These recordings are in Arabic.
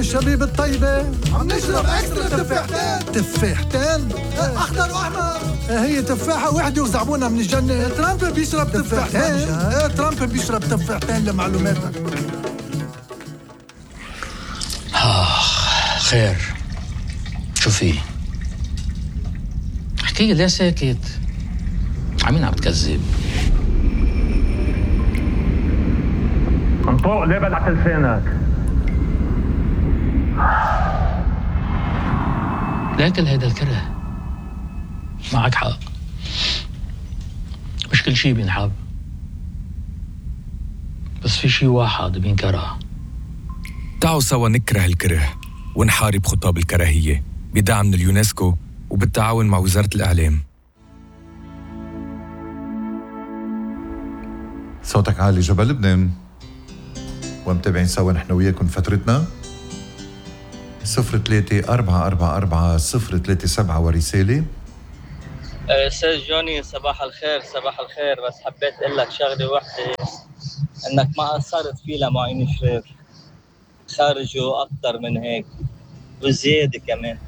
الشبيب الطيبة عم نشرب اكسترا تفاحتين. تفاحتين؟ اخضر واحمر. هي تفاحة واحدة وزعبونا من الجنة. ترامب بيشرب تفاحتين. ترامب بيشرب تفاحتين لمعلوماتك. خير، شو في؟ احكي لي ساكت. عمين عم تكذب؟ انطق ليه بلعت لسانك؟ لكن هيدا الكره معك حق، مش كل شي بينحب، بس في شي واحد بينكره. تعالوا سوا نكره الكره ونحارب خطاب الكراهية بدعم من اليونسكو وبالتعاون مع وزارة الإعلام. صوتك عالي جبل لبنان، ومتابعين سوا نحن وياكم فترتنا 03-444-037 ورسالة. أستاذ جوني صباح الخير. صباح الخير، بس حبيت أقول لك شغلة واحدة، إنك ما قصرت فيه لمعين شريف، خارجه أكتر من هيك وزيادة كمان.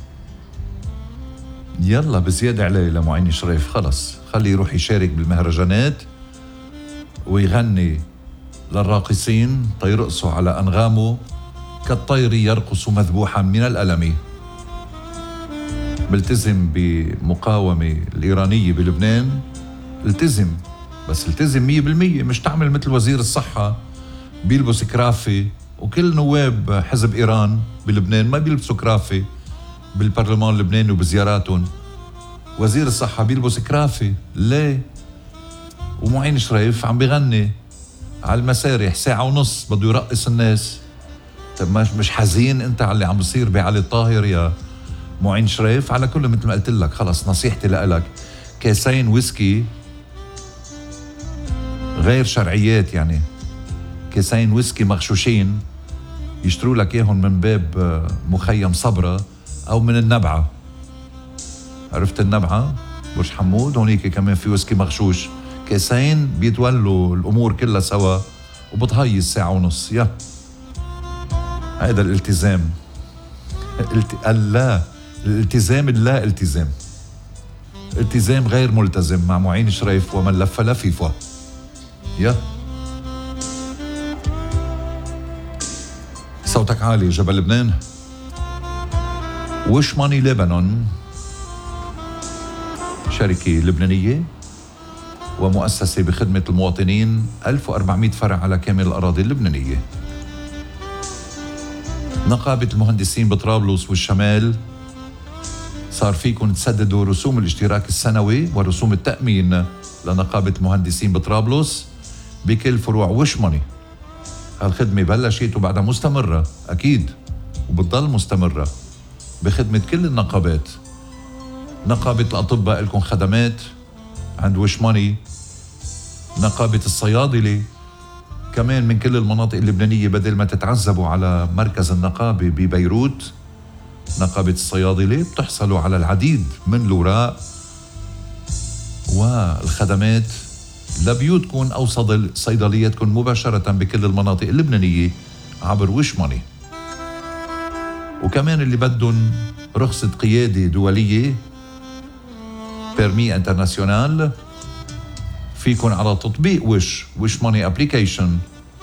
يلا بزيادة عليه لمعين شريف، خلص خليه يروح يشارك بالمهرجانات ويغني للراقصين تيرقصوا على أنغامه كالطير يرقص مذبوحا من الألم. ملتزم بمقاومة الإيرانية بلبنان، التزم، بس التزم 100%، مش تعمل مثل وزير الصحة بيلبس كرافة، وكل نواب حزب إيران بلبنان ما بيلبسوا كرافة بالبرلمان اللبناني وبزياراتهم. وزير الصحة بيلبس كرافة ليه؟ ومعين شريف عم بيغني على المسارح ساعة ونص بده يرقص الناس. طب مش حزين انت على اللي عم بصير بعلي الطاهر يا معين شريف؟ على كل مثل ما قلت لك، خلص نصيحتي لك، كاسين ويسكي غير شرعيات، يعني كاسين ويسكي مغشوشين يشتروا لك اياهم من باب مخيم صبرة او من النبعة. عرفت النبعة؟ برج حمود هونيك كمان في ويسكي مغشوش، كاسين بيتولوا الامور كلها سوا وبتهيص ساعة ونص. يا هذا الالتزام، الالتزام اللا التزام، التزام غير ملتزم مع معين شريف ومن لف لفيفه. يا صوتك عالي جبل لبنان. وش ماني لبنان شركة لبنانية ومؤسسة بخدمة المواطنين، 1400 فرع على كامل الأراضي اللبنانية. نقابة المهندسين بطرابلس والشمال صار فيكم تسددوا رسوم الاشتراك السنوي ورسوم التأمين لنقابة المهندسين بطرابلس بكل فروع وش ماني. هالخدمة بلشت وبعدها مستمرة أكيد وبتضل مستمرة بخدمة كل النقابات. نقابة الأطباء لكم خدمات عند وش ماني، نقابة الصيادلة كمان من كل المناطق اللبنانية، بدل ما تتعذبوا على مركز النقابة ببيروت، نقابة الصيادلة بتحصلوا على العديد من الأوراق والخدمات لبيوتكم أو صيدلياتكم مباشرة بكل المناطق اللبنانية عبر وش ماني. وكمان اللي بدهم رخصة قيادة دولية بيرمي انترناسيونال، فيكن على تطبيق وش ماني ابليكيشن،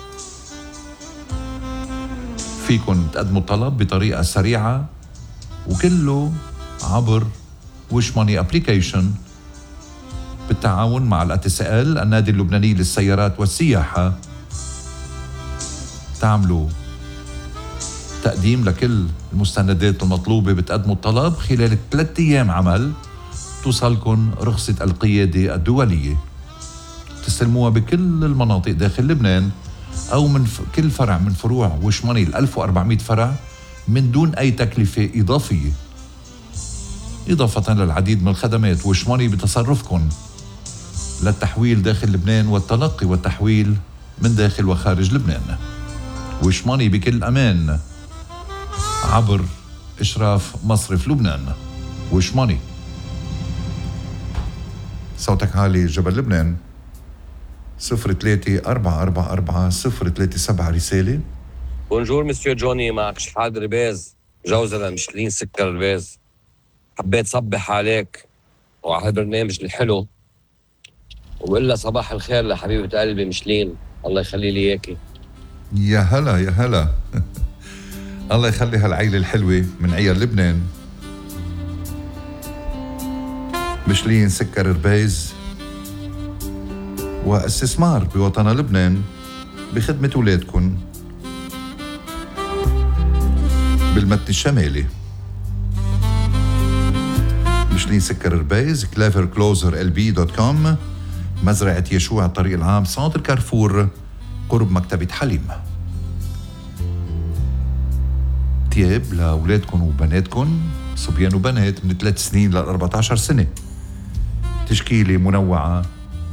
فيكن تقدموا الطلب بطريقة سريعة وكله عبر وش ماني ابليكيشن بالتعاون مع الاتسال النادي اللبناني للسيارات والسياحة. تعملوا تقديم لكل المستندات المطلوبة، بتقدموا الطلب خلال 3 أيام عمل توصلكن رخصة القيادة الدولية، تستلموها بكل المناطق داخل لبنان أو من كل فرع من فروع وش ماني 1400 فرع من دون أي تكلفة إضافية، إضافة للعديد من الخدمات وش ماني بتصرفكن للتحويل داخل لبنان والتلقي والتحويل من داخل وخارج لبنان. وش ماني بكل أمان عبر إشراف مصرف لبنان. وش ماني. صوتك عالي جبل لبنان. 03-444-037 رسالة. بونجور مسيو جوني، معك شحاد رباز، جوزة لمشلين سكر رباز. حبيت صبح عليك وعلى هالبرنامج الحلو وبقول لها صباح الخير لحبيبة قلبي مشلين، الله يخلي لي اياكي. يا هلا يا هلا. الله يخلي هالعيلة الحلوة من عيال لبنان. مشلين سكر رباز واستثمار بوطن لبنان بخدمة أولادكن بالمتن الشمالي. مشلين سكر رباز clevercloserlb.com، مزرعة يشوع الطريق العام، سنتر كارفور قرب مكتبة حليم. تياب لأولادكن وبناتكن، صبيان وبنات من 3 سنين ل 14 سنة. تشكيلة منوعة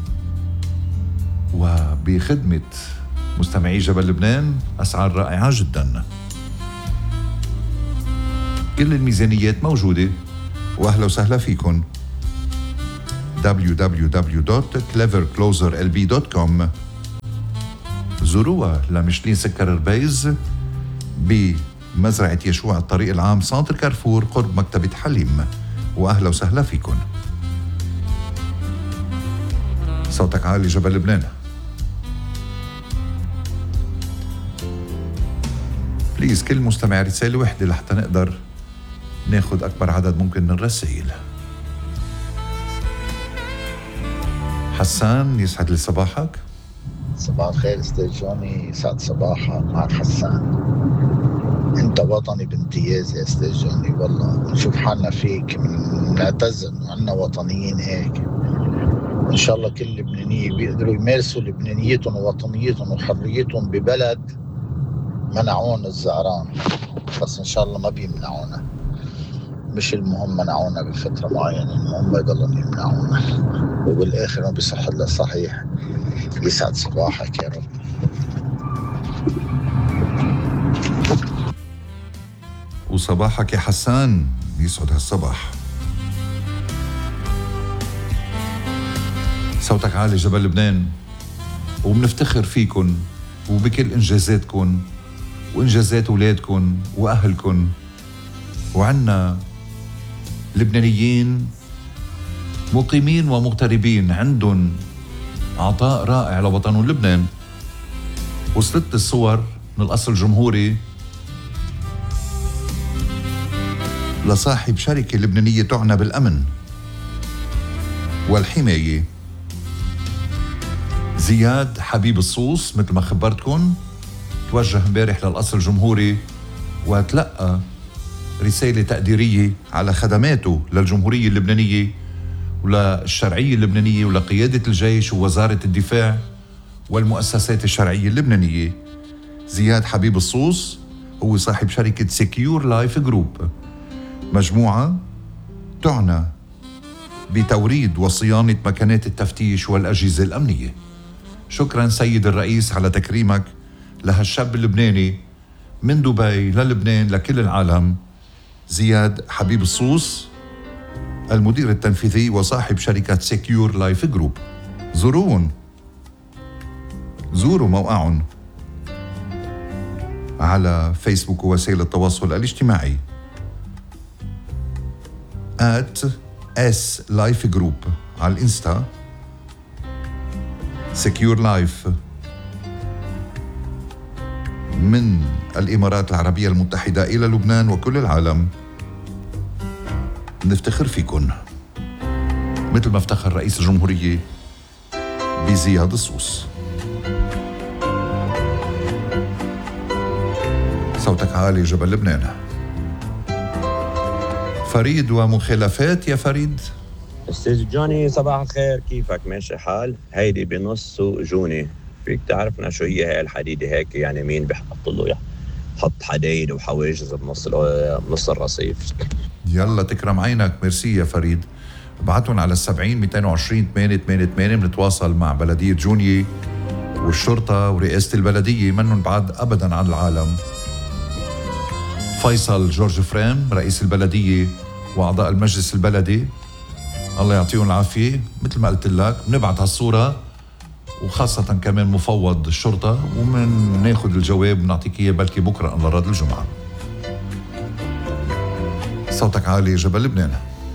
وبخدمة مستمعي جبل لبنان، أسعار رائعة جدا. كل الميزانيات موجودة وأهلا وسهلا فيكن. www.clevercloserlb.com. زوروها لمشلين سكر رباز بمزرعة يشوع الطريق العام، سنتر كارفور قرب مكتبة حليم، وأهلا وسهلا فيكن. صوتك عالي جبل لبنان. بليز كل مستمع رسالة وحدة لحتى نقدر ناخد أكبر عدد ممكن من الرسائل. حسان، يسعد لي صباحك. صباح الخير استاذ جوني، يسعد صباحك. معك حسان. انت وطني بامتياز يا استاذ جوني، والله نشوف حالنا فيك، نعتز انه عنا وطنيين هيك. ان شاء الله كل اللبنانيين بيقدروا يمارسوا لبنانيتهم ووطنيتهم وحريتهم ببلد منعون الزعران، بس ان شاء الله ما بيمنعونا. مش المهم منعونا بفترة معينة، المهم يضلون يمنعونا، وبالاخر ما بيصح الا صحيح. يسعد صباحك يا رب. وصباحك يا حسان، يسعد هالصباح. صوتك عالي جبل لبنان، وبنفتخر فيكن وبكل إنجازاتكن وإنجازات أولادكن وأهلكن. وعنا لبنانيين مقيمين ومغتربين عندهم عطاء رائع لوطنهم لبنان. وصلت الصور من القصر الجمهوري لصاحب شركة لبنانية تعنى بالأمن والحماية، زياد حبيب الصوص. مثل ما خبرتكم توجه امبارح للقصر الجمهوري وتلقى رسالة تقديرية على خدماته للجمهورية اللبنانية وللشرعية اللبنانية ولقيادة الجيش ووزارة الدفاع والمؤسسات الشرعية اللبنانية. زياد حبيب الصوص هو صاحب شركة سيكيور لايف جروب، مجموعة تعنى بتوريد وصيانة مكانات التفتيش والأجهزة الأمنية. شكرا سيد الرئيس على تكريمك لهالشاب اللبناني من دبي للبنان لكل العالم. زياد حبيب الصوص، المدير التنفيذي وصاحب شركة سيكيور لايف جروب. زوروهم، زوروا موقعهم على فيسبوك ووسائل التواصل الاجتماعي @S_Life_Group، على الانستا سيكيور لايف من الإمارات العربية المتحدة إلى لبنان وكل العالم. نفتخر فيكن مثل ما افتخر رئيس الجمهورية بزياد الصوص. صوتك عالي جبل لبنان. فريد ومخالفات يا فريد. استاذ جوني صباح الخير، كيفك؟ ماشي حال؟ هيدي بنص سوق جوني، فيك تعرفنا شو هي هاي الحديدة هيك؟ يعني مين بحط له حط حدايد وحواجز بنص الرصيف؟ يلا تكرم عينك، ميرسي يا فريد. ابعتهم على 70-220-888. بنتواصل مع بلدية جوني والشرطة ورئاسة البلدية، منهم بعد أبدا عن العالم. فيصل جورج فريم رئيس البلدية وأعضاء المجلس البلدي، الله يعطيهم العافية. مثل ما قلت لك بنبعت هالصورة وخاصة كمان مفوض الشرطة، ومن ناخد الجواب ونعطيك إياه بلكي بكرة أن رد الجمعة. صوتك عالي جبل لبنان.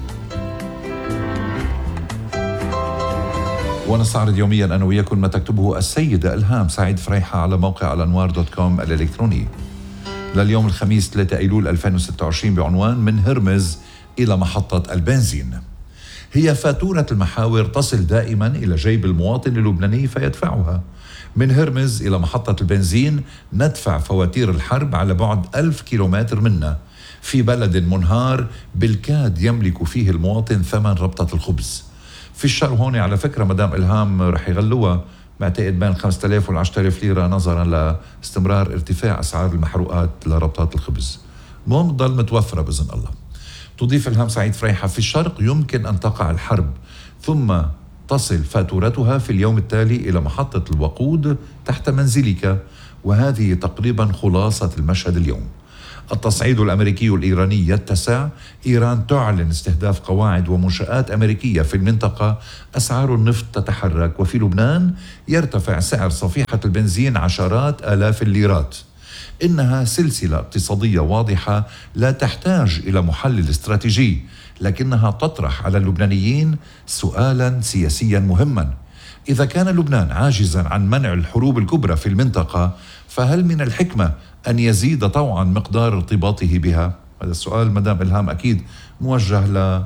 ونستعرض يوميا أنا وياكم ما تكتبه السيدة إلهام سعيد فريحة على موقع الأنوار.com الإلكتروني لليوم الخميس 3 أيلول 2026 بعنوان من هرمز إلى محطة البنزين. هي فاتورة المحاور تصل دائما إلى جيب المواطن اللبناني فيدفعها. من هرمز إلى محطة البنزين ندفع فواتير الحرب على بعد 1000 كيلومتر منا، في بلد منهار بالكاد يملك فيه المواطن ثمن ربطة الخبز. في الشهر هون على فكرة مدام إلهام رح يغلوها بعتقد بين 5000 و 10000 ليرة نظرا لاستمرار ارتفاع أسعار المحروقات لربطات الخبز. المهم تضل متوفرة بإذن الله. تضيف إلهام سعيد فريحة في الشرق يمكن أن تقع الحرب ثم تصل فاتورتها في اليوم التالي إلى محطة الوقود تحت منزلك، وهذه تقريبا خلاصة المشهد اليوم. التصعيد الأمريكي الإيراني يتسع، إيران تعلن استهداف قواعد ومنشآت أمريكية في المنطقة، أسعار النفط تتحرك، وفي لبنان يرتفع سعر صفيحة البنزين عشرات آلاف الليرات. إنها سلسلة اقتصادية واضحة لا تحتاج إلى محلل استراتيجي، لكنها تطرح على اللبنانيين سؤالا سياسيا مهما. إذا كان لبنان عاجزا عن منع الحروب الكبرى في المنطقة، فهل من الحكمة أن يزيد طوعا مقدار ارتباطه بها؟ هذا السؤال مدام إلهام أكيد موجه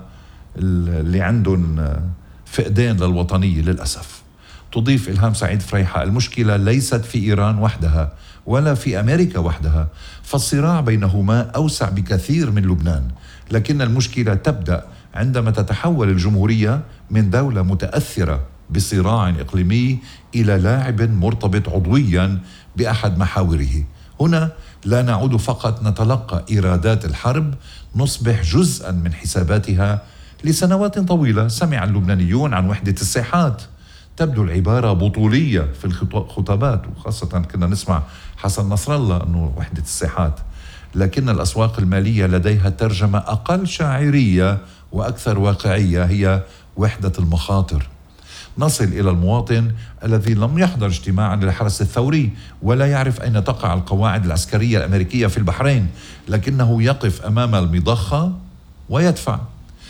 اللي عندهم فقدان للوطنية للأسف. تضيف إلهام سعيد فريحة المشكلة ليست في إيران وحدها ولا في أمريكا وحدها، فالصراع بينهما أوسع بكثير من لبنان، لكن المشكلة تبدأ عندما تتحول الجمهورية من دولة متأثرة بصراع إقليمي إلى لاعب مرتبط عضويا بأحد محاوره. هنا لا نعود فقط نتلقى إيرادات الحرب، نصبح جزءا من حساباتها. لسنوات طويلة سمع اللبنانيون عن وحدة الساحات، تبدو العبارة بطولية في الخطابات، وخاصة كنا نسمع حسن نصر الله أنه وحدة الساحات، لكن الأسواق المالية لديها ترجمة أقل شاعرية وأكثر واقعية، هي وحدة المخاطر. نصل إلى المواطن الذي لم يحضر اجتماعا للحرس الثوري ولا يعرف أين تقع القواعد العسكرية الأمريكية في البحرين، لكنه يقف أمام المضخة ويدفع.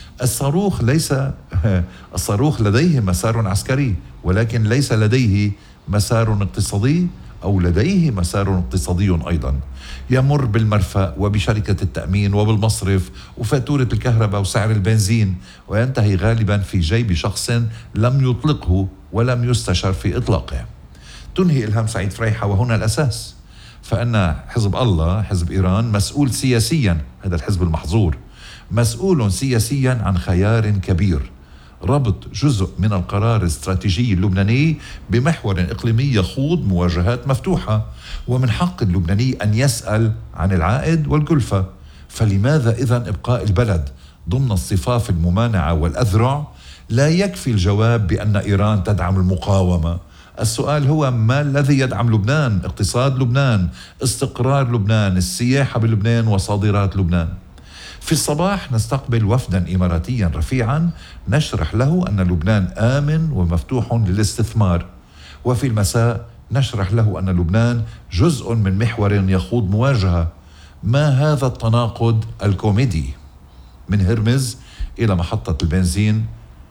الصاروخ لديه مسار عسكري، ولكن ليس لديه مسار اقتصادي، أو لديه مسار اقتصادي أيضا يمر بالمرفأ وبشركة التأمين وبالمصرف وفاتورة الكهرباء وسعر البنزين، وينتهي غالبا في جيب شخص لم يطلقه ولم يستشر في إطلاقه. تنهي إلهام سعيد فريحة وهنا الأساس، فأن حزب الله حزب إيران مسؤول سياسيا، هذا الحزب المحظور مسؤول سياسيا عن خيار كبير، ربط جزء من القرار الاستراتيجي اللبناني بمحور إقليمي يخوض مواجهات مفتوحة، ومن حق اللبناني أن يسأل عن العائد والكلفة. فلماذا إذن إبقاء البلد ضمن الصفاف الممانعة والأذرع؟ لا يكفي الجواب بأن إيران تدعم المقاومة. السؤال هو ما الذي يدعم لبنان؟ اقتصاد لبنان، استقرار لبنان، السياحة بلبنان وصادرات لبنان. في الصباح نستقبل وفدا إماراتيا رفيعا نشرح له أن لبنان آمن ومفتوح للاستثمار، وفي المساء نشرح له أن لبنان جزء من محور يخوض مواجهة. ما هذا التناقض الكوميدي؟ من هرمز إلى محطة البنزين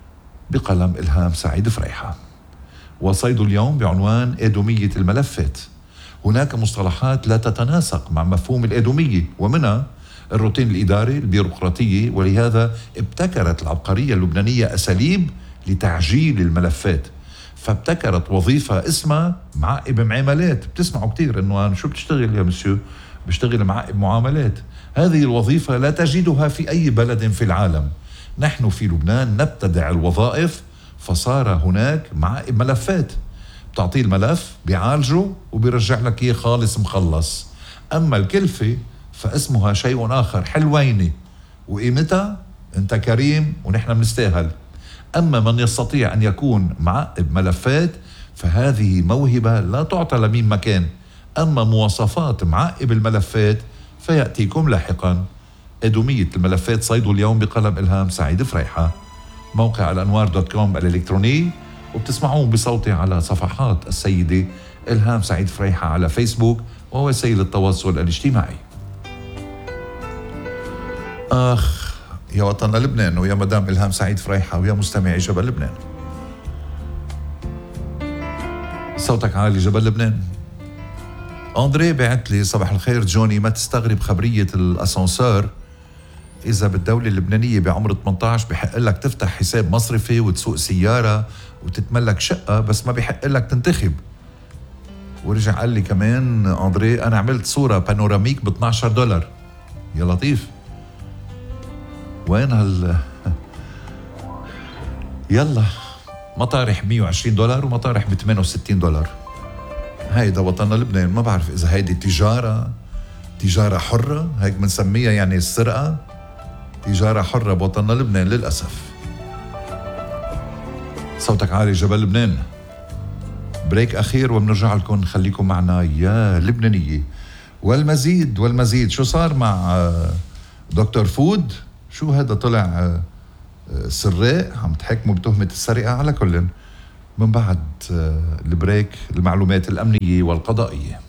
بقلم إلهام سعيد فريحة. وصيد اليوم بعنوان إدومية الملفات. هناك مصطلحات لا تتناسق مع مفهوم الإدومية، ومنها الروتين الإداري البيروقراطية، ولهذا ابتكرت العبقرية اللبنانية أساليب لتعجيل الملفات، فابتكرت وظيفة اسمها معقب معاملات. بتسمعوا كتير إنه أنا شو بتشتغل يا مسيو؟ بشتغل معقب معاملات. هذه الوظيفة لا تجدها في أي بلد في العالم. نحن في لبنان نبتدع الوظائف، فصار هناك معقب ملفات، بتعطيه الملف بيعالجه وبيرجع لك إيه خالص مخلص. أما الكلفة فاسمها شيء آخر، حلويني وقيمتها أنت كريم ونحن بنستاهل. أما من يستطيع أن يكون معقب ملفات فهذه موهبة لا تعطى لمين مكان. أما مواصفات معقب الملفات فيأتيكم لاحقا. إدومية الملفات صيد اليوم بقلم إلهام سعيد فريحة. موقع الأنوار.com الإلكتروني وبتسمعون بصوتي على صفحات السيدة إلهام سعيد فريحة على فيسبوك ووسائل التواصل الاجتماعي. آخ يا وطننا لبنان ويا مدام إلهام سعيد فريحة ويا مستمعي جبل لبنان، صوتك عالي جبل لبنان. أندري بعت لي صباح الخير جوني، ما تستغرب خبرية الأسانسور، إذا بالدولة اللبنانية بعمر 18 بحق لك تفتح حساب مصرفي وتسوق سيارة وتتملك شقة، بس ما بحق لك تنتخب. ورجع قال لي كمان أندري أنا عملت صورة بانوراميك ب $12. يا لطيف، وين يلا مطارح $120 ومطارح ب $68. هيدا وطننا لبنان. ما بعرف إذا هيدي تجارة حرة، هيك بنسميها يعني السرقة، تجارة حرة بوطننا لبنان للأسف. صوتك عالي جبل لبنان. بريك أخير وبنرجع لكم، خليكم معنا يا لبنانية. والمزيد شو صار مع دكتور فود؟ شو هذا طلع سراق عم تحكموا بتهمة السرقة؟ على كل من بعد البريك المعلومات الأمنية والقضائية.